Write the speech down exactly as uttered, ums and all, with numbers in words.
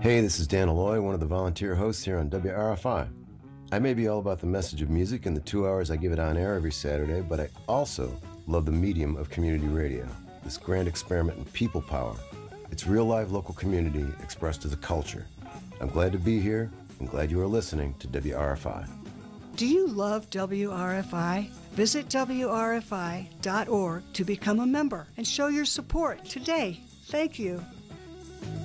Hey, this is Dan Alloy, one of the volunteer hosts here on W R F I. I may be all about the message of music in the two hours I give it on air every Saturday, but I also love the medium of community radio, this grand experiment in people power. It's real live local community expressed as a culture. I'm glad to be here and glad you are listening to W R F I. Do you love W R F I? Visit W R F I dot org to become a member and show your support today. Thank you.